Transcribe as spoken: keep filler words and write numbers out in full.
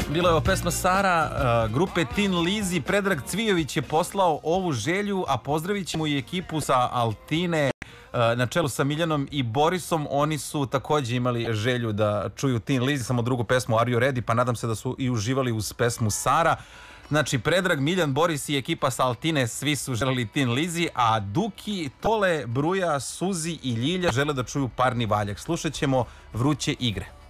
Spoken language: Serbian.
Bila je ovo pesma Sara, uh, grupe Tin Lizzy. Predrag Cvijović je poslao ovu želju, a pozdravit ćemo i ekipu sa Altine uh, na čelu sa Miljanom i Borisom. Oni su takođe imali želju da čuju Tin Lizzy, samo drugu pesmu Are You Ready, pa nadam se da su i uživali uz pesmu Sara. Znači, Predrag, Miljan, Boris i ekipa sa Altine, svi su želeli Tin Lizzy, a Duki, Tole, Bruja, Suzi i Ljilja žele da čuju Parni valjak. Slušat ćemo Vruće igre.